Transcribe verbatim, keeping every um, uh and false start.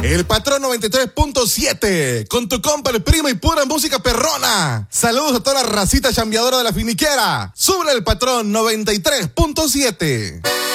El Patrón noventa y tres punto siete, con tu compa, el primo y pura música perrona. Saludos a toda la racita chambeadora de la finiquera. Sube el Patrón noventa y tres punto siete.